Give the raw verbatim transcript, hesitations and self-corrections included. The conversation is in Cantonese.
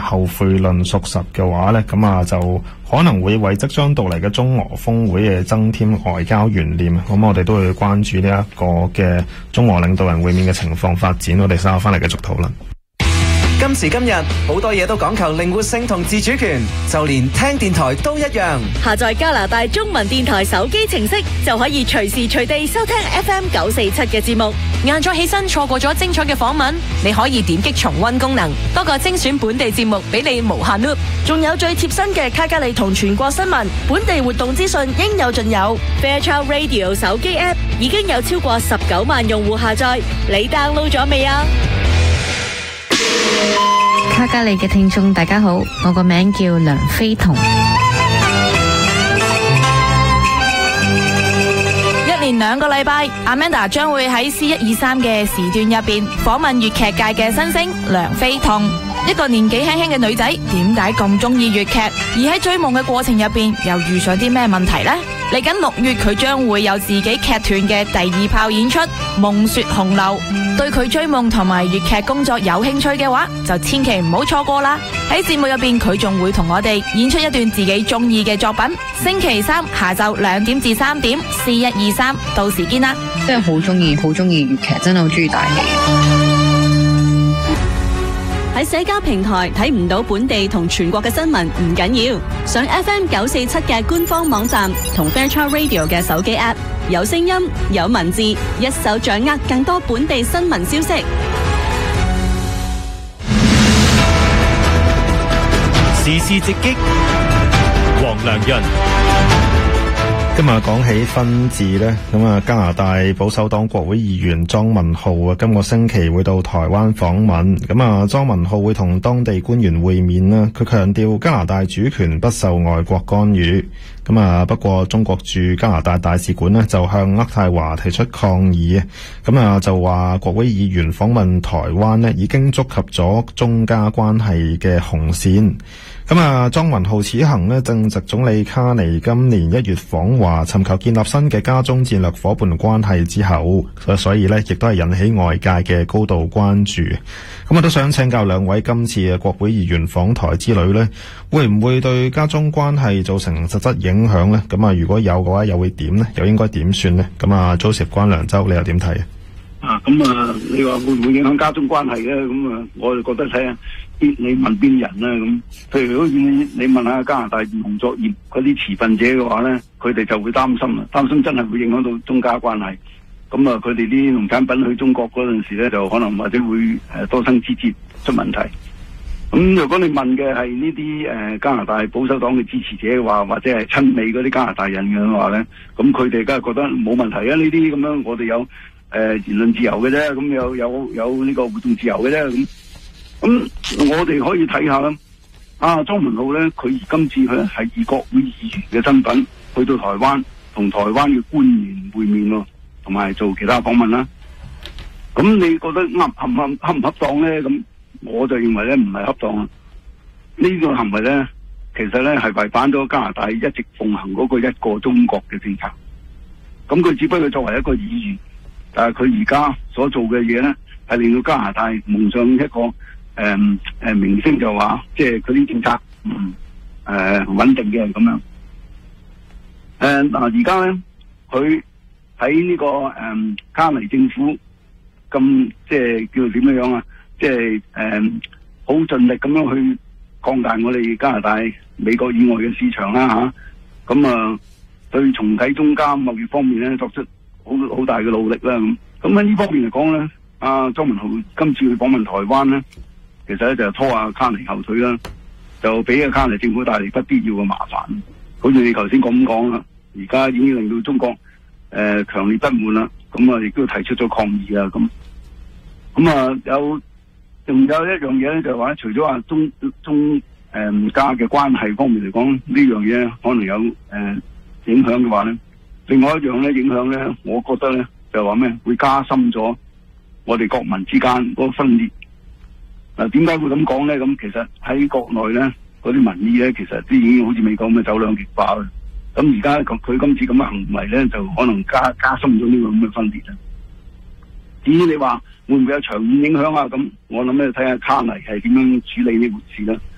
後悔論屬實嘅話呢，咁啊就可能會為即將到嚟嘅中俄峰會嘅增添外交懸念。咁我哋都會關注呢一個嘅中俄領導人會面嘅情況發展。我哋稍後翻嚟繼續討論。 今時今日好多嘢都講求靈活性同自主權，就連聽電台都一樣。 下載加拿大中文電台手機程式就可以隨時隨地收聽 F M 九四七嘅節目。 晏咗起身錯過咗精彩嘅訪問，你可以點擊重溫功能，多個精選本地節目俾你無限 loop。 仲有最貼身嘅卡加利同全國新聞、本地活動資訊應有盡有。Fairchild Radio 手機 App 已經有超過十九萬用戶下載，你 download 咗未啊？ 卡加利嘅聽眾大家好，我個名叫梁飛彤。 一連兩個禮拜 Amanda 將會喺 C 一二三嘅時段入邊訪問粵劇界嘅新星梁飛彤。一個年紀輕輕嘅女仔點解咁中意粵劇，而喺追夢嘅過程入邊又遇上啲咩問題呢？嚟緊六月佢將會有自己劇團嘅第二炮演出《夢雪紅樓》，對佢追夢同埋粵劇工作有興趣嘅話就千祈唔好錯過啦。喺節目入邊佢仲會同我哋演出一段自己中意嘅作品。星期三下晝兩點至三點 C 一二三，到時見啦。 真係好中意好中意粵劇，真係好中意大戲。 喺社交平台睇唔到本地同全國嘅新聞唔緊要，上 F M 九四七嘅官方網站同 Fairchild Radio 嘅手機 App， 有聲音有文字，一手掌握更多本地新聞消息。 時事直擊，黃良潤。 今日講起分治呢，咁啊加拿大保守黨國會議員莊文浩啊，今個星期會到台灣訪問。咁啊，莊文浩會同當地官員會面啦。佢強調加拿大主權不受外國干預。咁啊，不過中國駐加拿大大使館呢就向渥太華提出抗議啊。咁啊，就話國會議員訪問台灣呢已經觸及咗中加關係嘅紅線。咁啊，莊文浩此行呢正值總理卡尼今年一月訪華，尋求建立新嘅加中戰略夥伴關係之後，所以呢亦都係引起外界嘅高度關注。咁我都想請教兩位，今次嘅國會議員訪台之旅呢，會唔會對加中關係造成實質影響呢？咁啊，如果有嘅話，又會點呢？又應該點算呢？咁啊，Joseph 關良洲，你又點睇啊？ 啊，咁啊，你話會唔會影響加中關係咧？咁啊，我就覺得睇下邊你問邊人啦。咁，譬如好似你問下加拿大農作業嗰啲持份者嘅話咧，佢哋就會擔心啦，擔心真係會影響到中加關係。咁啊，佢哋啲農產品去中國嗰陣時咧，就可能或者會誒多生枝節出問題。咁如果你問嘅係呢啲誒加拿大保守黨嘅支持者嘅話，或者係親美嗰啲加拿大人嘅話咧，咁佢哋梗係覺得冇問題啊！呢啲咁樣我哋有。誒、呃，言論自由嘅啫，咁有有有呢個活動自由嘅啫，咁咁我哋可以睇下啦。啊，莊文浩咧，佢今次佢係以國會議員嘅身份去到台灣，同台灣嘅官員會面咯，同埋做其他訪問啦。咁你覺得啱合唔合恰唔恰當咧？咁我就認為咧唔係恰當啊。呢、這個行為咧，其實咧係違反咗加拿大一直奉行嗰個一個中國嘅政策。咁佢只不過作為一個議員。但係佢而家所做嘅嘢咧，係令到加拿大蒙上一個誒誒、呃呃、明星，就話即係佢啲政策唔誒穩定嘅咁樣。誒嗱而家咧，佢喺呢個誒、呃、卡尼政府咁即係叫做點樣樣啊？即係誒好盡力咁樣去擴大我哋加拿大美國以外嘅市場啦吓。咁啊，對重啟中加貿易方面咧作出好好大嘅努力啦，咁咁喺呢方面嚟講咧，阿莊文浩今次去訪問台灣咧，其實咧就拖下卡尼後腿啦，就俾阿卡尼政府帶嚟不必要嘅麻煩。好似你頭先咁講啦，而家已經令到中國誒強、呃、烈不滿啦，咁啊亦都提出咗抗議啊，咁咁啊有仲有一樣嘢咧，就係話除咗話中中誒、呃、加嘅關係方面嚟講，呢樣嘢可能有誒、呃、影響嘅話咧。另外一樣咧影響咧，我覺得咧就話咩會加深咗我哋國民之間嗰個分裂。嗱，點解會咁講咧？咁其實喺國內咧嗰啲民意咧，其實都已經好似美國咁嘅走兩極化啦。咁而家佢今次咁嘅行為咧，就可能加加深咗呢個咁嘅分裂啦。至於你話會唔會有長遠影響啊？咁我諗咧睇下卡尼係點樣處理呢回事啦。